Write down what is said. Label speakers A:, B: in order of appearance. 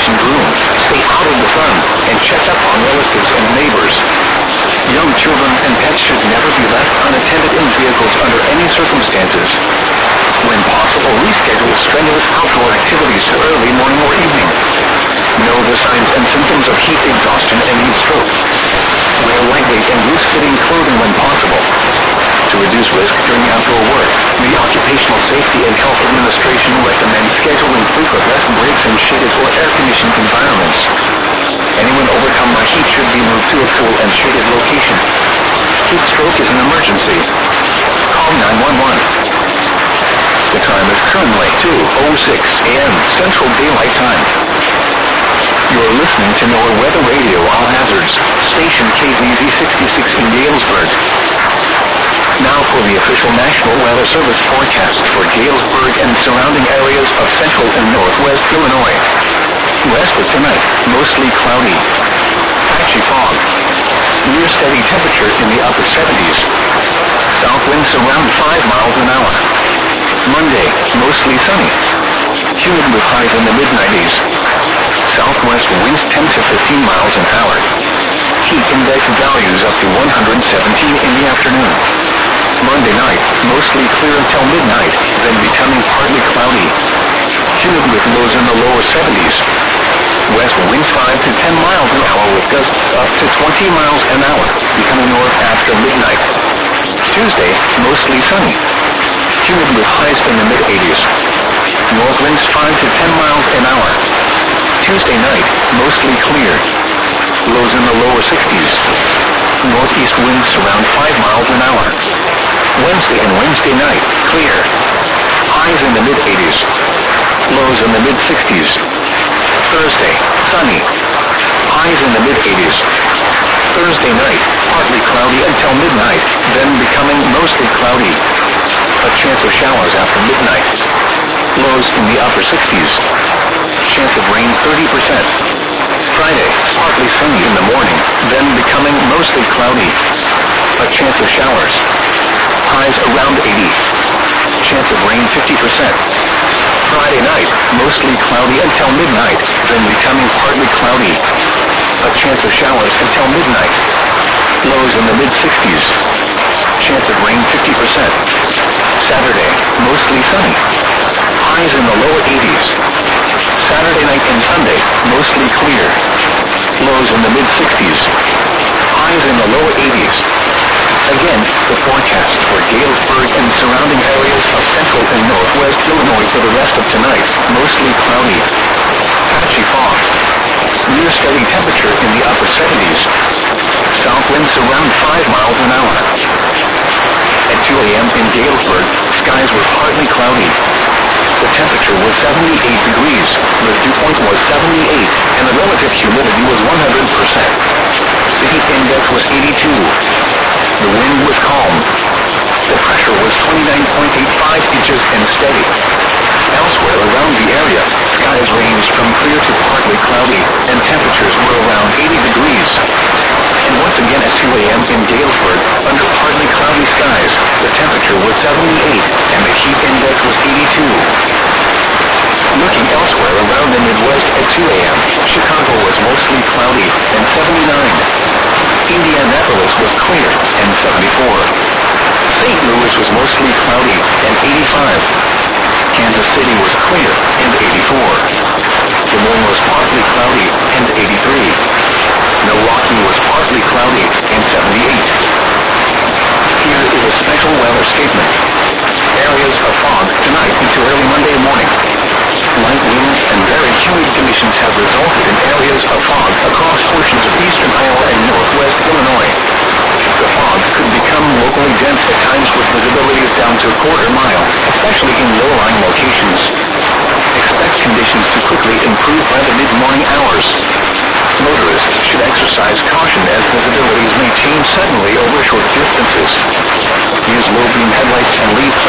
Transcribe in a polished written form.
A: and groom, stay out of the sun, and check up on relatives and neighbors. Young children and pets should never be left unattended in vehicles under any circumstances. When possible, reschedule strenuous outdoor activities to early morning or evening. Know the signs and symptoms of heat exhaustion and heat stroke. Wear lightweight and loose-fitting clothing when possible. To reduce risk during outdoor work, the Occupational Safety and Health Administration recommends scheduling frequent rest breaks in shaded or air-conditioned environments. Anyone overcome by heat should be moved to a cool and shaded location. Heat stroke is an emergency. Call 911. The time is currently 2:06 a.m. Central Daylight Time. You're listening to NOAA Weather Radio All Hazards, station KZZ 66 in Galesburg. Now for the official National Weather Service forecast for Galesburg and surrounding areas of central and northwest Illinois. West of tonight, mostly cloudy. Patchy fog. Near steady temperature in the upper 70s. South winds around 5 miles an hour. Monday, mostly sunny. Humid with highs in the mid-90s. Southwest winds 10 to 15 miles an hour. Heat index values up to 117 in the afternoon. Monday night, mostly clear until midnight, then becoming partly cloudy. Humid with lows in the lower 70s. West winds 5 to 10 miles an hour with gusts up to 20 miles an hour, becoming north after midnight. Tuesday, mostly sunny. Humid with highs in the mid-80s. North winds 5 to 10 miles an hour. Tuesday night, mostly clear. Lows in the lower 60s. Northeast winds around 5 miles an hour. Wednesday and Wednesday night, clear. Highs in the mid-80s. Lows in the mid-60s. Thursday, sunny. Highs in the mid-80s. Thursday night, partly cloudy until midnight, then becoming mostly cloudy. A chance of showers after midnight. Lows in the upper 60s. Chance of rain 30%. Friday, partly sunny in the morning, then becoming mostly cloudy. A chance of showers. Highs around 80. Chance of rain 50%. Friday night, mostly cloudy until midnight, then becoming partly cloudy. A chance of showers until midnight. Lows in the mid-60s. Chance of rain 50%. Saturday, mostly sunny. Highs in the lower 80s. Saturday night and Sunday, mostly clear. Lows in the mid-60s. Highs in the lower 80s. Again, the forecast for Galesburg and surrounding areas of central and northwest Illinois for the rest of tonight, mostly cloudy. Patchy fog. Near steady temperature in the upper 70s. South winds around 5 miles an hour. At 2 a.m. in Galesburg, skies were partly cloudy. The temperature was 78 degrees, the dew point was 78, and the relative humidity was 100%. The heat index was 82. The wind was calm. The pressure was 29.85 inches and steady. Elsewhere around the area, skies ranged from clear to partly cloudy, and temperatures were around 80 degrees. And once again at 2 a.m. in Galesburg, under partly cloudy skies, the temperature was 78, and the heat index was 82. Looking elsewhere around the Midwest at 2 a.m., Chicago was mostly cloudy and 79. Indianapolis was clear and 74. St. Louis was mostly cloudy and 85. Kansas City was clear and 84. Des Moines was partly cloudy and 83. Milwaukee was partly cloudy and 78. Here is a special weather statement. Areas of fog tonight into early Monday morning. Light winds and very humid conditions have resulted in areas of fog across portions of eastern Iowa and northwest Illinois. The fog could become locally dense at times with visibilities down to a quarter mile, especially in low-lying locations. Expect conditions to quickly improve by the mid-morning hours. Motorists should exercise caution as visibilities may change suddenly over short distances. Use low-beam headlights and leave